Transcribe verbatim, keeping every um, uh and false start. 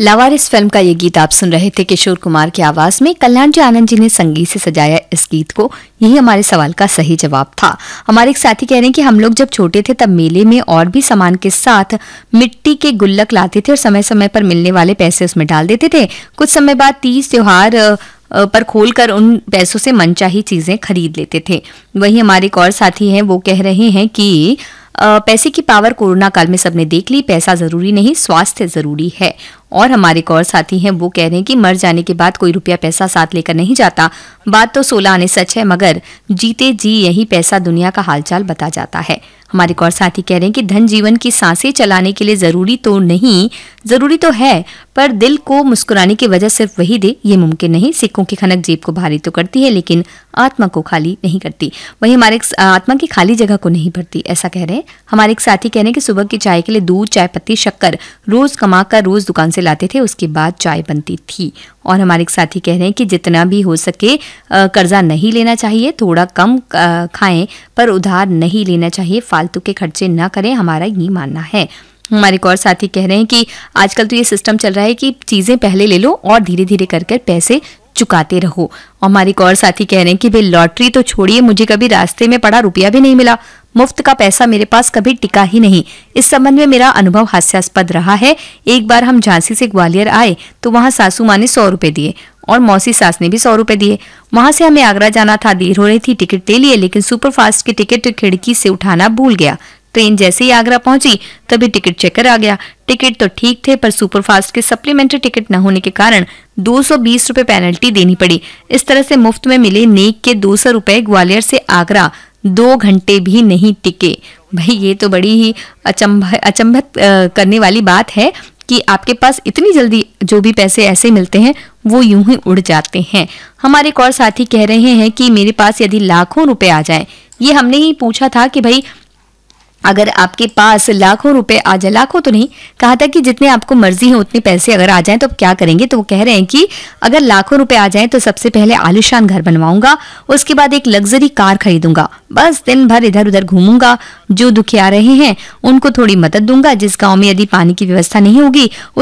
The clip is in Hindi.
लावारिस फिल्म का ये गीत आप सुन रहे थे किशोर कुमार की आवाज में। कल्याण जी आनंद जी ने संगीत से सजाया इस गीत को। यही हमारे सवाल का सही जवाब था। हमारे एक साथी कह रहे हैं कि हम लोग जब छोटे थे तब मेले में और भी सामान के साथ मिट्टी के गुल्लक लाते थे और समय समय पर मिलने वाले पैसे उसमें डाल देते थे। कुछ समय बाद तीज त्योहार पर खोलकर उन पैसों से मनचाही चीजें खरीद लेते थे। वही हमारे एक और साथी हैं, वो कह रहे हैं कि पैसे की पावर कोरोना काल में सबने देख ली। पैसा जरूरी नहीं, स्वास्थ्य जरूरी है। और हमारे एक और साथी हैं, वो कह रहे हैं कि मर जाने के बाद कोई रुपया पैसा साथ लेकर नहीं जाता। बात तो सोलह आने सच है, मगर जीते जी यही पैसा दुनिया का हालचाल बता जाता है। हमारे एक और साथी कह रहे हैं कि धन जीवन की सांसें चलाने के लिए जरूरी तो नहीं, जरूरी तो है, पर दिल को मुस्कुराने की वजह सिर्फ वही दे ये मुमकिन नहीं। सिक्कों की खनक जेब को भारी तो करती है, लेकिन आत्मा को खाली नहीं करती। वही हमारे आत्मा की खाली जगह को नहीं भरती, ऐसा कह रहे हैं। हमारे एक साथी कह रहे हैं कि सुबह की चाय के लिए दूध, चाय पत्ती, शक्कर रोज कमा कर रोज दुकान से लाते थे, उसके बाद चाय बनती थी। और हमारे एक साथी कह रहे हैं कि जितना भी हो सके कर्जा नहीं लेना चाहिए, थोड़ा कम खाएं पर उधार नहीं लेना चाहिए, फालतू के खर्चे ना करें, हमारा ये मानना है। हमारे एक और साथी कह रहे हैं कि आजकल तो ये सिस्टम चल रहा है कि चीजें पहले ले लो और धीरे धीरे कर कर पैसे चुकाते रहो। और हमारे एक और साथी कह रहे हैं कि भाई लॉटरी तो छोड़िए, मुझे कभी रास्ते में पड़ा रुपया भी नहीं मिला। मुफ्त का पैसा मेरे पास कभी टिका ही नहीं। इस संबंध में मेरा अनुभव हास्यास्पद रहा है। एक बार हम झांसी से ग्वालियर आए तो वहां सासू माँ ने सौ रुपए दिए और मौसी सास ने भी सौ रुपए दिए। वहां से हमें आगरा जाना था, देर हो रही थी, टिकट ले लिए, लेकिन सुपरफास्ट की टिकट खिड़की से उठाना भूल गया। ट्रेन जैसे ही आगरा पहुंची तभी टिकट चेकर आ गया। टिकट तो ठीक थे, पर सुपरफास्ट के सप्लीमेंट्री टिकट न होने के कारण दो सौ बीस रुपए पेनल्टी देनी पड़ी। इस तरह से मुफ्त में मिले नेक के दो सौ रुपए ग्वालियर से आगरा दो घंटे भी नहीं टिके। भाई ये तो बड़ी ही अचंभ अचंभित करने वाली बात है कि आपके पास इतनी जल्दी जो भी पैसे ऐसे मिलते हैं वो यूं ही उड़ जाते हैं। हमारे एक और साथी कह रहे हैं कि मेरे पास यदि लाखों रुपए आ जाएं, ये हमने ही पूछा था कि भाई अगर आपके पास लाखों रुपए आ जाए, लाखों तो नहीं कहा था कि जितने आपको मर्जी है उतने पैसे अगर आ जाएं तो क्या करेंगे। तो वो कह रहे हैं कि अगर लाखों रुपए आ जाएं तो सबसे पहले आलीशान घर बनवाऊंगा, उसके बाद एक लग्जरी कार खरीदूंगा, बस दिन भर इधर उधर घूमूंगा, जो दुखिया रहे हैं उनको थोड़ी मदद दूंगा, जिस गांव में यदि पानी की व्यवस्था नहीं होगी